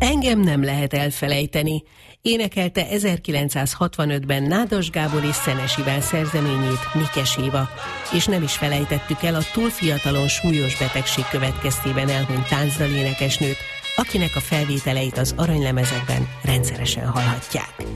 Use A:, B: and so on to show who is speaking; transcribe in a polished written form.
A: Engem nem lehet elfelejteni. Énekelte 1965-ben Nádas Gábor és Szenes Iván szerzeményét Mikes Éva, és nem is felejtettük el a túl fiatalon súlyos betegség következtében elhunyt táncdal énekesnőt, akinek a felvételeit az aranylemezekben rendszeresen hallhatják.